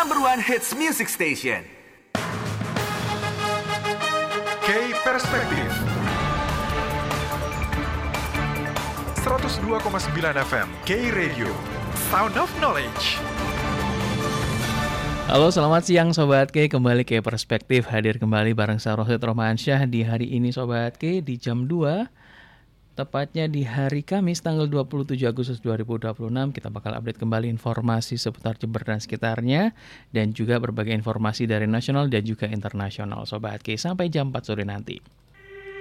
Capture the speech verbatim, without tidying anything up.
number one hits music station. K Perspektif seratus dua koma sembilan F M K Radio, Sound of Knowledge. Halo, selamat siang Sobat K, kembali ke Perspektif, hadir kembali bareng saya Rosyid Romansyah di hari ini Sobat K di jam dua. Tepatnya di hari Kamis tanggal dua puluh tujuh Agustus dua ribu dua puluh enam, kita bakal update kembali informasi seputar Jember dan sekitarnya, dan juga berbagai informasi dari nasional dan juga internasional Sobat K, sampai jam empat sore nanti.